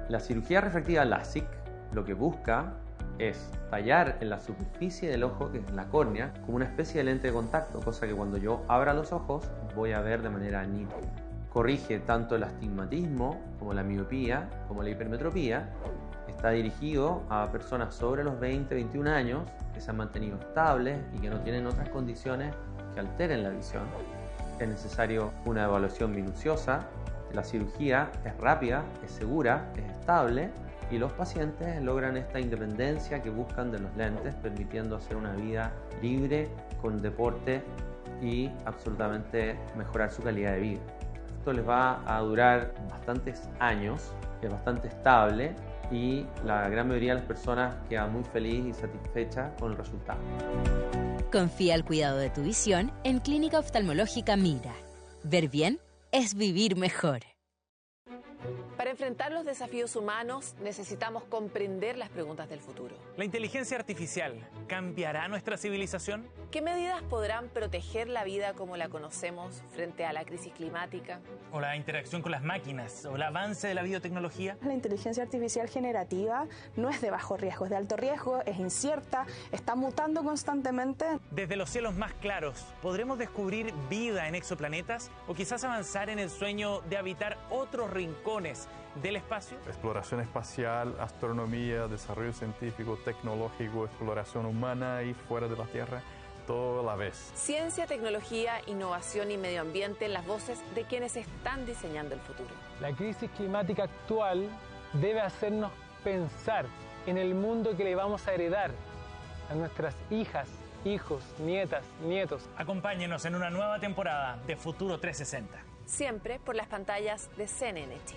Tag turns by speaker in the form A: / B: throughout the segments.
A: La cirugía refractiva LASIK lo que busca es tallar en la superficie del ojo, que es la córnea, como una especie de lente de contacto, cosa que cuando yo abra los ojos voy a ver de manera nítida. Corrige tanto el astigmatismo como la miopía, como la hipermetropía. Está dirigido a personas sobre los 20-21 años que se han mantenido estables y que no tienen otras condiciones que alteren la visión. Es necesario una evaluación minuciosa. La cirugía es rápida, es segura, es estable y los pacientes logran esta independencia que buscan de los lentes, permitiendo hacer una vida libre con deporte y absolutamente mejorar su calidad de vida. Esto les va a durar bastantes años, es bastante estable y la gran mayoría de las personas queda muy feliz y satisfecha con el resultado.
B: Confía el cuidado de tu visión en Clínica Oftalmológica Mira. Ver bien es vivir mejor.
C: Para enfrentar los desafíos humanos necesitamos comprender las preguntas del futuro.
D: ¿La inteligencia artificial cambiará nuestra civilización?
C: ¿Qué medidas podrán proteger la vida como la conocemos frente a la crisis climática?
D: ¿O la interacción con las máquinas? ¿O el avance de la biotecnología?
E: La inteligencia artificial generativa no es de bajo riesgo, es de alto riesgo, es incierta, está mutando constantemente.
D: Desde los cielos más claros, ¿podremos descubrir vida en exoplanetas? ¿O quizás avanzar en el sueño de habitar otros rincones del espacio?
F: Exploración espacial, astronomía, desarrollo científico, tecnológico, exploración humana y fuera de la Tierra, todo a la vez.
C: Ciencia, tecnología, innovación y medio ambiente, las voces de quienes están diseñando el futuro.
G: La crisis climática actual debe hacernos pensar en el mundo que le vamos a heredar a nuestras hijas, hijos, nietas, nietos.
D: Acompáñenos en una nueva temporada de Futuro 360.
C: Siempre por las pantallas de CNN Chile.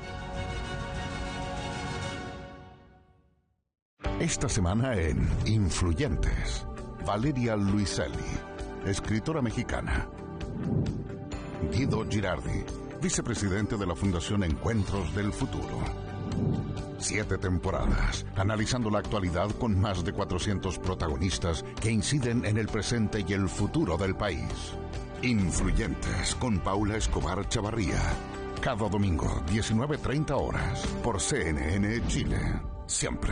H: Esta semana en Influyentes, Valeria Luiselli, escritora mexicana. Guido Girardi, vicepresidente de la Fundación Encuentros del Futuro. 7 temporadas, analizando la actualidad con más de 400 protagonistas que inciden en el presente y el futuro del país. Influyentes con Paula Escobar Chavarría. Cada domingo, 19:30 horas, por CNN Chile. Siempre.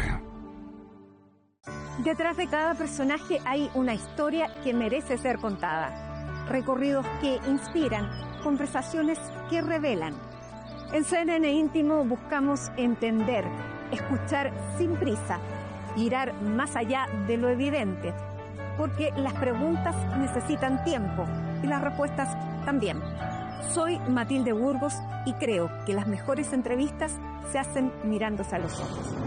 I: Detrás de cada personaje hay una historia que merece ser contada. Recorridos que inspiran, conversaciones que revelan. En CNN Íntimo buscamos entender, escuchar sin prisa, mirar más allá de lo evidente, porque las preguntas necesitan tiempo y las respuestas también. Soy Matilde Burgos y creo que las mejores entrevistas se hacen mirándose a los ojos.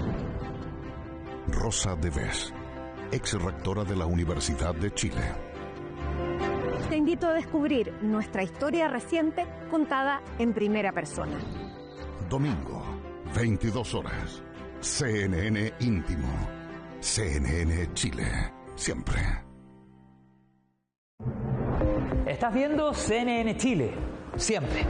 H: Rosa Devés, ex rectora de la Universidad de Chile.
I: Te invito a descubrir nuestra historia reciente contada en primera persona.
H: Domingo, 22 horas. CNN Íntimo. CNN Chile. Siempre.
J: Estás viendo CNN Chile. Siempre.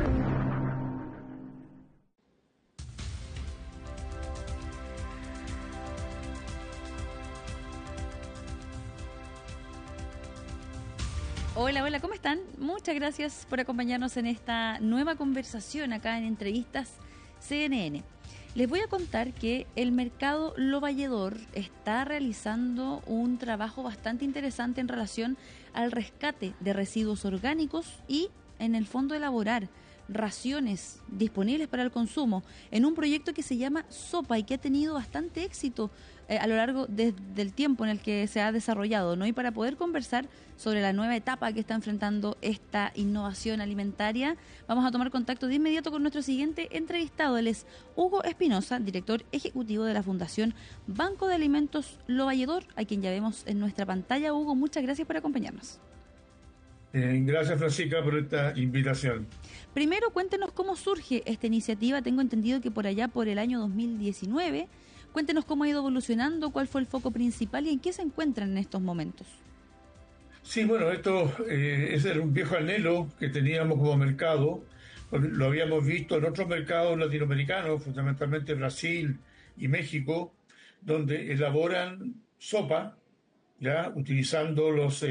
K: Hola, hola, ¿cómo están? Muchas gracias por acompañarnos en esta nueva conversación acá en Entrevistas CNN. Les voy a contar que el mercado Lo Valledor está realizando un trabajo bastante interesante en relación al rescate de residuos orgánicos y, en el fondo, elaborar raciones disponibles para el consumo en un proyecto que se llama Sopa y que ha tenido bastante éxito a lo largo del tiempo en el que se ha desarrollado, ¿no? Y para poder conversar sobre la nueva etapa que está enfrentando esta innovación alimentaria, vamos a tomar contacto de inmediato con nuestro siguiente entrevistado. Él es Hugo Espinosa, director ejecutivo de la Fundación Banco de Alimentos Lo Valledor, a quien ya vemos en nuestra pantalla. Hugo, muchas gracias por acompañarnos.
L: Gracias, Francisca, por esta invitación.
K: Primero, cuéntenos cómo surge esta iniciativa. Tengo entendido que por allá, por el año 2019... Cuéntenos cómo ha ido evolucionando, cuál fue el foco principal y en qué se encuentran en estos momentos.
L: Sí, bueno, esto ese era un viejo anhelo que teníamos como mercado. Lo habíamos visto en otros mercados latinoamericanos, fundamentalmente Brasil y México, donde elaboran sopa, ya utilizando los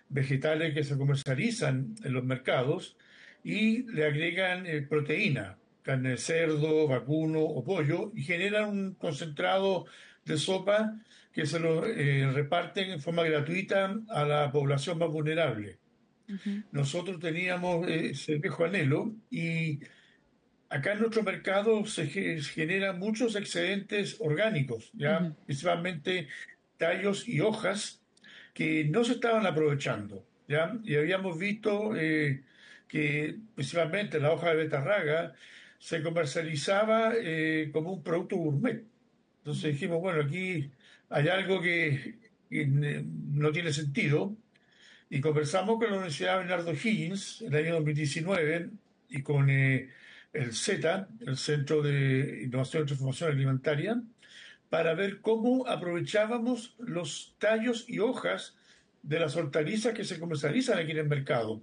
L: vegetales que se comercializan en los mercados y le agregan proteína. carne de cerdo, vacuno o pollo, y generan un concentrado de sopa que se lo reparten en forma gratuita a la población más vulnerable. Nosotros teníamos ese viejo anhelo y acá en nuestro mercado se generan muchos excedentes orgánicos, ¿ya? Principalmente tallos y hojas que no se estaban aprovechando, ¿ya? Y habíamos visto que principalmente la hoja de betarraga se comercializaba como un producto gourmet. Entonces dijimos, bueno, aquí hay algo que no tiene sentido, y conversamos con la Universidad Bernardo Higgins en el año 2019 y con el CETA, el Centro de Innovación y Transformación Alimentaria, para ver cómo aprovechábamos los tallos y hojas de las hortalizas que se comercializan aquí en el mercado.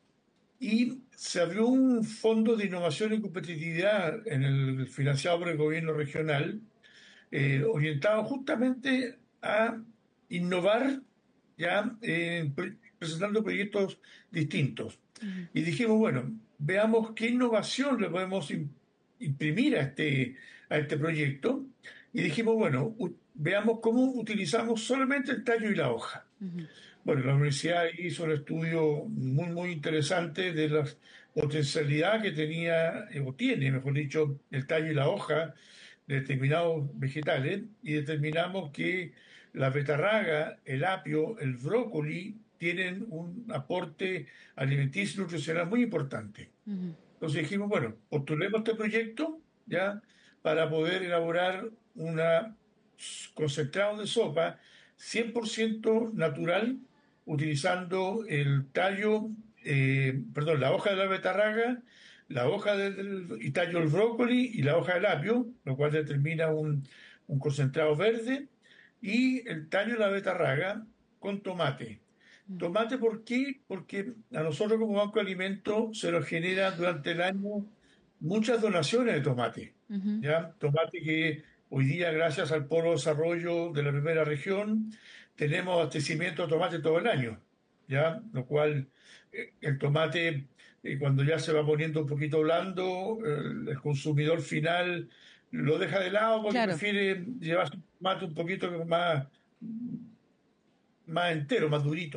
L: Y se abrió un fondo de innovación y competitividad financiado por el gobierno regional, orientado justamente a innovar, ya presentando proyectos distintos. Y dijimos, bueno, veamos qué innovación le podemos imprimir a este proyecto. Y dijimos, bueno, veamos cómo utilizamos solamente el tallo y la hoja. Bueno, la universidad hizo un estudio muy, muy interesante de la potencialidad que tenía, o tiene, mejor dicho, el tallo y la hoja de determinados vegetales, y determinamos que la betarraga, el apio, el brócoli tienen un aporte alimenticio y nutricional muy importante. Entonces dijimos, bueno, postulemos este proyecto ya para poder elaborar un concentrado de sopa 100% natural, utilizando el tallo, la hoja de la betarraga, la hoja y tallo del brócoli y la hoja del apio, lo cual determina un concentrado verde, y el tallo de la betarraga con tomate. ¿Tomate por qué? Porque a nosotros como Banco de Alimentos se nos genera durante el año muchas donaciones de tomate. ¿Ya? Tomate que hoy día, gracias al Polo de Desarrollo de la primera región, tenemos abastecimiento de tomate todo el año, ¿ya? Lo cual el tomate, cuando ya se va poniendo un poquito blando, el consumidor final lo deja de lado porque prefiere llevar su tomate un poquito más entero, más durito.